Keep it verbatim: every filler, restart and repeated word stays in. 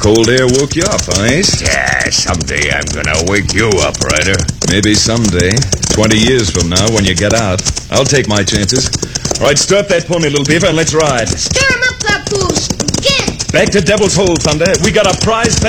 Cold air woke you up, huh, Ace? Yeah, someday I'm gonna wake you up, Ryder. Maybe someday. Twenty years from now, when you get out. I'll take my chances. All right, stir up that pony, little beaver, and let's ride. Stir him up, Papoose. Get! Back to Devil's Hole, Thunder. We got a prize